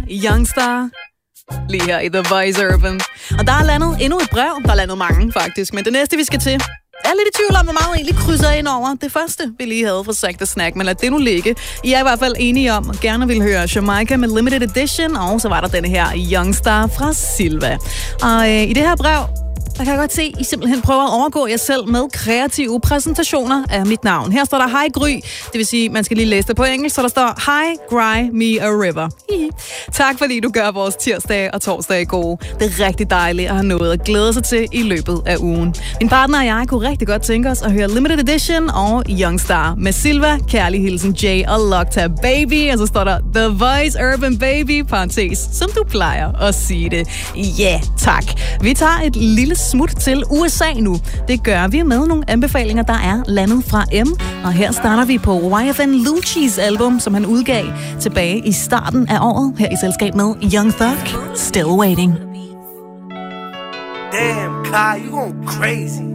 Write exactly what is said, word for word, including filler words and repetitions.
Youngstar. Lige her i The Voice Urban. Og der er landet endnu et brev. Der er landet mange, faktisk. Men det næste, vi skal til, jeg er lidt i tvivl om, hvor meget jeg egentlig krydser ind over det første, vi lige havde fra Sack the Snack, men lad det nu ligge. I er i hvert fald enige om, og gerne vil høre Jamaica med Limited Edition, og så var der denne her Youngstar fra Silva. Og øh, i det her brev, der kan jeg godt se, I simpelthen prøver at overgå jer selv med kreative præsentationer af mit navn. Her står der Hi Gry, det vil sige, man skal lige læse det på engelsk, så der står Hi Gry Me a River. Tak fordi du gør vores tirsdag og torsdag gode. Det er rigtig dejligt at have noget at glæde sig til i løbet af ugen. Min partner og jeg kunne rigtig godt tænke os at høre Limited Edition og Youngstar med Silva, kærlig hilsen Jay og Lokta Baby, og så står der The Voice Urban Baby, parentes, som du plejer at sige det. Ja, yeah, tak. Vi tager et lille smut til U S A nu. Det gør vi med nogle anbefalinger, der er landet fra M. Og her starter vi på Y F N Lucci's album, som han udgav tilbage i starten af året, her i selskab med Young Thug, Still Waiting. Damn, Kai, you going crazy.